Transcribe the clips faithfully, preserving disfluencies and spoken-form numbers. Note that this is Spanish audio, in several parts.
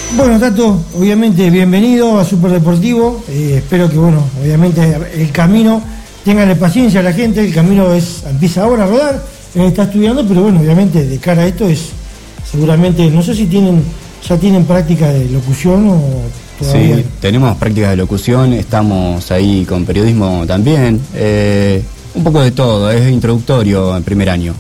Bueno, Tato, obviamente bienvenido a Super Deportivo. Eh, espero que, bueno, obviamente el camino, ténganle paciencia a la gente, el camino es empieza ahora a rodar, eh, está estudiando, pero bueno, obviamente de cara a esto es seguramente, no sé si tienen ya tienen práctica de locución o todavía. Sí, tenemos prácticas de locución, estamos ahí con periodismo también, eh, un poco de todo, es introductorio en primer año.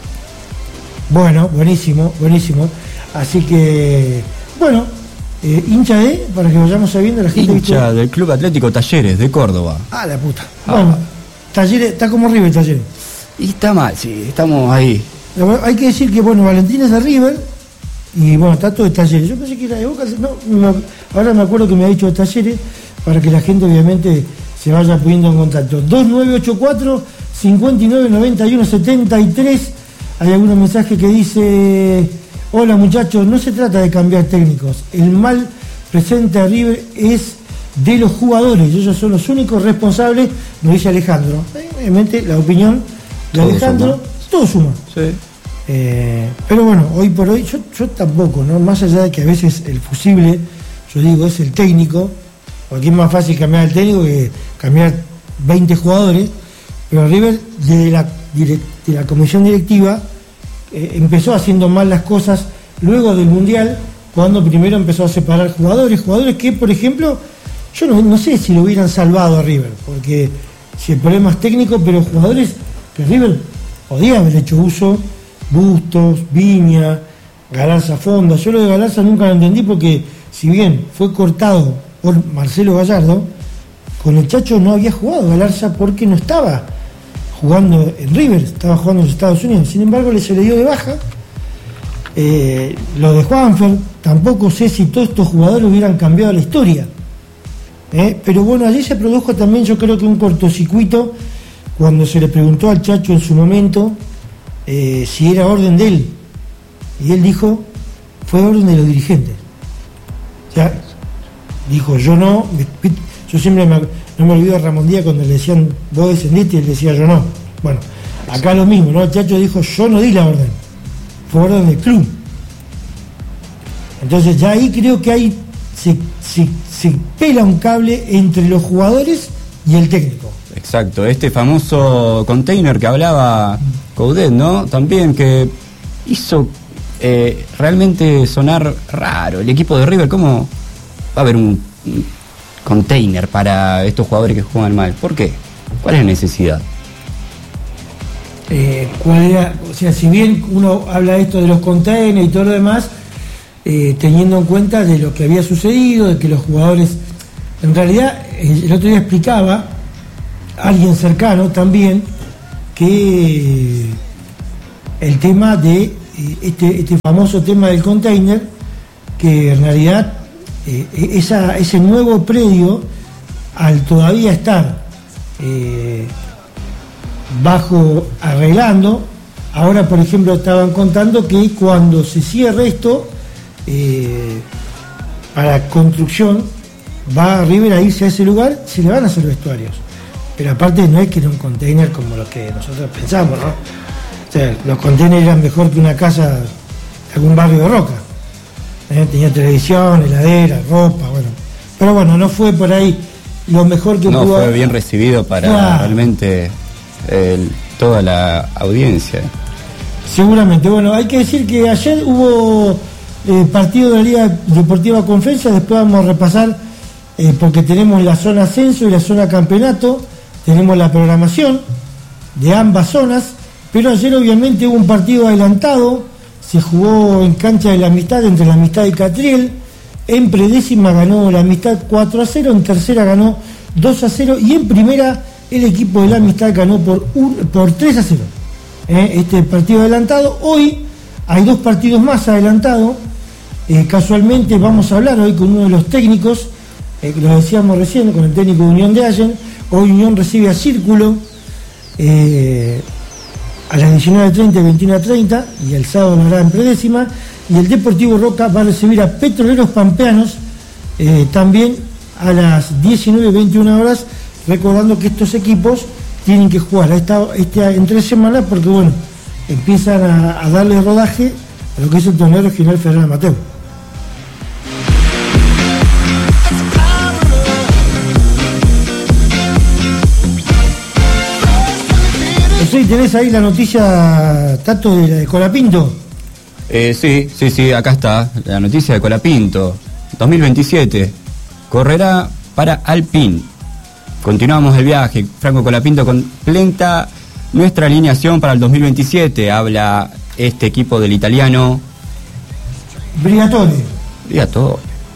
Bueno, buenísimo, buenísimo. Así que, bueno, eh, hincha de, para que vayamos sabiendo la gente. Hincha ¿viste? del Club Atlético Talleres de Córdoba. Ah, la puta. Ah. Bueno, Talleres, está como River Talleres. Y está mal, sí, estamos ahí. Hay que decir que, bueno, Valentín es de River y, bueno, está todo de Talleres. Yo pensé que era de Boca, no, no, ahora me acuerdo que me ha dicho de Talleres para que la gente, obviamente, se vaya poniendo en contacto. dos nueve ocho cuatro, cinco nueve nueve uno, siete tres. Hay algunos mensajes que dice: hola muchachos, no se trata de cambiar técnicos. El mal presente a River es de los jugadores. Ellos son los únicos responsables, nos dice Alejandro. Obviamente la opinión de Todo Alejandro, suma. todo suma. Sí. Eh, pero bueno, hoy por hoy, yo, yo tampoco, ¿no? Más allá de que a veces el fusible, yo digo, es el técnico, porque es más fácil cambiar el técnico que cambiar veinte jugadores, pero River, de la, de la comisión directiva, eh, empezó haciendo mal las cosas luego del Mundial, cuando primero empezó a separar jugadores, jugadores que, por ejemplo, yo no, no sé si lo hubieran salvado a River, porque si el problema es técnico, pero jugadores que River podía haber hecho uso, Bustos, Viña, Galarza Fonda. Yo lo de Galarza nunca lo entendí porque, si bien fue cortado por Marcelo Gallardo, con el Chacho no había jugado Galarza porque no estaba jugando en River, estaba jugando en los Estados Unidos. Sin embargo, le se le dio de baja. Eh, lo de Juanfer, tampoco sé si todos estos jugadores hubieran cambiado la historia. Eh, pero bueno, allí se produjo también, yo creo que un cortocircuito cuando se le preguntó al Chacho en su momento eh, si era orden de él. Y él dijo, fue orden de los dirigentes. O sea, dijo, yo no, yo siempre me, no me olvido de Ramón Díaz cuando le decían, vos descendiste, y él decía, yo no. Bueno, acá lo mismo, ¿no? El Chacho dijo, yo no di la orden, fue orden del club. Entonces ya ahí creo que hay, se, se, se pela un cable entre los jugadores y el técnico. Exacto, este famoso container que hablaba Coudet, ¿no? También que hizo eh, realmente sonar raro el equipo de River. ¿Cómo va a haber un, un container para estos jugadores que juegan mal? ¿Por qué? ¿Cuál es la necesidad? Eh, ¿cuál era? O sea, si bien uno habla de esto de los containers y todo lo demás, eh, teniendo en cuenta de lo que había sucedido, de que los jugadores, en realidad, eh, el otro día explicaba alguien cercano también que el tema de este, este famoso tema del container, que en realidad eh, esa, ese nuevo predio, al todavía estar eh, bajo arreglando, ahora por ejemplo estaban contando que cuando se cierre esto eh, para construcción, va a River a irse a ese lugar, se le van a hacer vestuarios. Pero aparte no es que era un container como los que nosotros pensamos, ¿no? O sea, los containers eran mejor que una casa de algún barrio de Roca. ¿Eh? Tenía televisión, heladera, ropa, bueno. Pero bueno, no fue por ahí lo mejor que no pudo. No fue bien recibido para claro. realmente el, toda la audiencia. Seguramente. Bueno, hay que decir que ayer hubo eh, partido de la Liga Deportiva Conferencia, después vamos a repasar, eh, porque tenemos la zona ascenso y la zona campeonato. Tenemos la programación de ambas zonas, pero ayer obviamente hubo un partido adelantado, se jugó en cancha de la Amistad entre la Amistad y Catriel, en predécima ganó la Amistad cuatro a cero, en tercera ganó dos a cero y en primera el equipo de la Amistad ganó por, un, por tres a cero. Eh, este partido adelantado, hoy hay dos partidos más adelantados, eh, casualmente vamos a hablar hoy con uno de los técnicos, eh, lo decíamos recién, con el técnico de Unión de Allen. Hoy Unión recibe a Círculo eh, a las diecinueve treinta y veintiuno treinta y el sábado lo hará en predécima, y el Deportivo Roca va a recibir a Petroleros Pampeanos eh, también a las diecinueve veintiuno horas, recordando que estos equipos tienen que jugar a esta, esta, en tres semanas porque bueno, empiezan a, a darle rodaje a lo que es el torneo regional federal amateur. sé, ¿tenés ahí la noticia, Tato, de, de Colapinto? Eh, sí, sí, sí, acá está, la noticia de Colapinto. dos mil veintisiete, correrá para Alpine. Continuamos el viaje. Franco Colapinto completa nuestra alineación para el dos mil veintisiete. Habla este equipo del italiano Briatore. Briatore.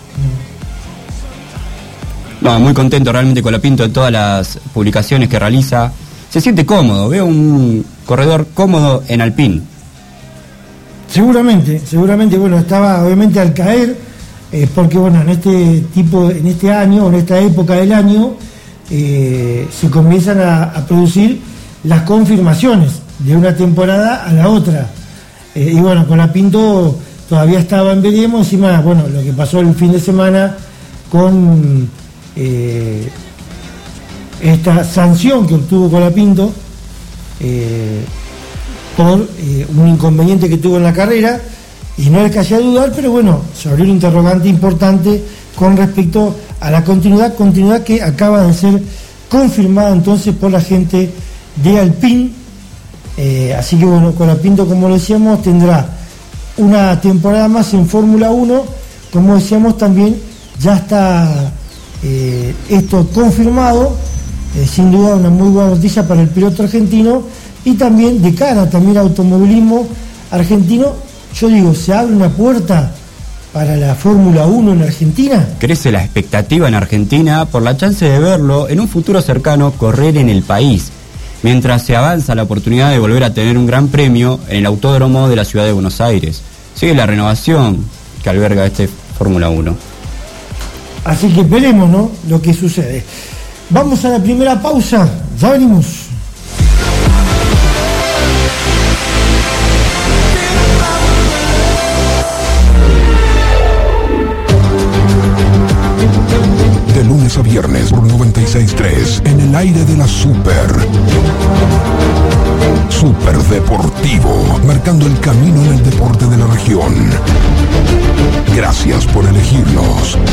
No, muy contento realmente Colapinto de todas las publicaciones que realiza. Se siente cómodo, veo un corredor cómodo en Alpine. Seguramente, seguramente, bueno, estaba obviamente al caer, eh, porque bueno, en este tipo, en este año, en esta época del año, eh, se comienzan a, a producir las confirmaciones de una temporada a la otra. Eh, y bueno, Colapinto todavía estaba en veremos, encima, bueno, lo que pasó el fin de semana con eh, esta sanción que obtuvo Colapinto eh, por eh, un inconveniente que tuvo en la carrera, y no es que haya dudar, pero bueno, se abrió un interrogante importante con respecto a la continuidad, continuidad que acaba de ser confirmada entonces por la gente de Alpine. Eh, así que bueno, Colapinto, como lo decíamos, tendrá una temporada más en Fórmula uno. Como decíamos, también ya está eh, esto confirmado, eh, sin duda una muy buena noticia para el piloto argentino, y también de cara también al automovilismo argentino. Yo digo, se abre una puerta para la Fórmula uno en Argentina. Crece la expectativa en Argentina por la chance de verlo en un futuro cercano correr en el país, mientras se avanza la oportunidad de volver a tener un gran premio en el autódromo de la ciudad de Buenos Aires. Sigue la renovación que alberga este Fórmula uno. Así que veremos, ¿no?, lo que sucede. Vamos a la primera pausa, ya venimos. De lunes a viernes por noventa y seis punto tres en el aire de la Super. Super Deportivo, marcando el camino en el deporte de la región. Gracias por elegirnos.